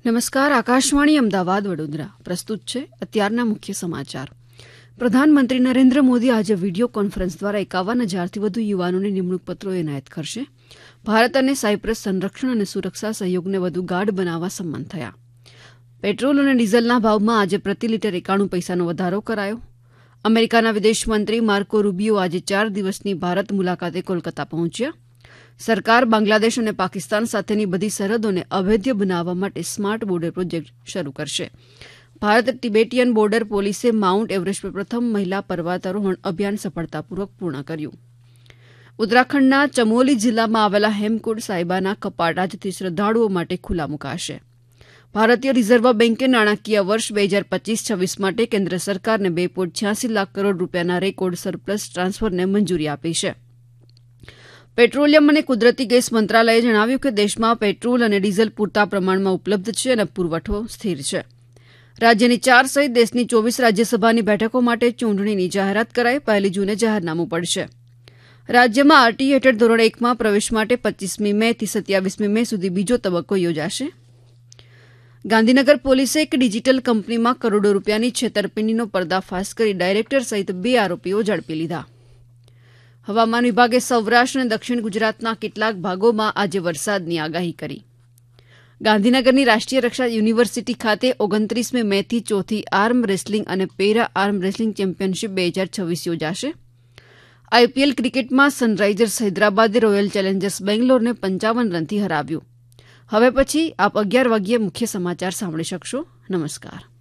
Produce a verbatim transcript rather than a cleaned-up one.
નમસ્કાર. આકાશવાણી અમદાવાદ વડોદરા પ્રસ્તુત છે અત્યારના મુખ્ય સમાચાર. પ્રધાનમંત્રી નરેન્દ્ર મોદી આજે વિડીયો કોન્ફરન્સ દ્વારા એકાવન હજારથી વધુ યુવાનોને નિમણૂક પત્રો એનાયત કરશે. ભારત અને સાયપ્રસ સંરક્ષણ અને સુરક્ષા સહયોગને વધુ ગાઢ બનાવવા સંમત થયા. પેટ્રોલ અને ડીઝલના ભાવમાં આજે પ્રતિ લીટર એકાણું પૈસાનો વધારો કરાયો. અમેરિકાના વિદેશમંત્રી માર્કો રૂબિયો આજે ચાર દિવસની ભારત મુલાકાતે કોલકાતા પહોંચ્યા. સરકાર બાંગ્લાદેશ અને પાકિસ્તાન સાથેની બધી સરહદોને અભેદ્ય બનાવવા માટે સ્માર્ટ બોર્ડર પ્રોજેક્ટ શરૂ કરશે. ભારત તિબેટિયન બોર્ડર પોલીસે માઉન્ટ એવરેસ્ટ પર પ્રથમ મહિલા પર્વતારોહણ અભિયાન સફળતાપૂર્વક પૂર્ણ કર્યું. ઉત્તરાખંડના ચમોલી જિલ્લામાં આવેલા હેમકુંડ સાહિબાના કપાટ આજથી શ્રદ્ધાળુઓ માટે ખુલ્લા મુકાશે. ભારતીય રિઝર્વ બેન્કે નાણાકીય વર્ષ બે હજાર પચીસ છવ્વીસ માટે કેન્દ્ર સરકારને બે પોઈન્ટ છ્યાસી લાખ કરોડ રૂપિયાના રેકોર્ડ સરપ્લસ ટ્રાન્સફરને મંજૂરી આપી છે. પેટ્રોલિયમ અને કુદરતી ગેસ મંત્રાલયે જણાવ્યું કે દેશમાં પેટ્રોલ અને ડીઝલ પૂરતા પ્રમાણમાં ઉપલબ્ધ છે અને પુરવઠો સ્થિર છે. રાજ્યની ચાર સહિત દેશની ચોવીસ રાજ્યસભાની બેઠકો માટે ચૂંટણીની જાહેરાત કરાઈ. પહેલી જૂને જાહેરનામું પડશે. રાજ્યમાં આરટી હેઠળ ધોરણ એકમાં પ્રવેશ માટે પચીસમી મે થી સત્યાવીસમી મે સુધી બીજો તબક્કો યોજાશે. ગાંધીનગર પોલીસે એક ડિજીટલ કંપનીમાં કરોડો રૂપિયાની છેતરપિંડીનો પર્દાફાશ કરી ડાયરેક્ટર સહિત બે આરોપીઓ ઝડપી લીધા. હવામાન વિભાગે સૌરાષ્ટ્ર અને દક્ષિણ ગુજરાતના કેટલાક ભાગોમાં આજે વરસાદની આગાહી કરી. ગાંધીનગરની રાષ્ટ્રીય રક્ષા યુનિવર્સિટી ખાતે ઓગણત્રીસમી મે થી ચોથી આર્મ રેસલિંગ અને પેરા આર્મ રેસલિંગ ચેમ્પિયનશીપ બે હજાર છવ્વીસ યોજાશે. આઈપીએલ ક્રિકેટમાં સનરાઇઝર્સ હૈદરાબાદે રોયલ ચેલેન્જર્સ બેંગ્લોરને પંચાવન રનથી હરાવ્યું. હવે પછી આપ અગિયાર વાગ્યે મુખ્ય સમાચાર સાંભળી શકશો. નમસ્કાર.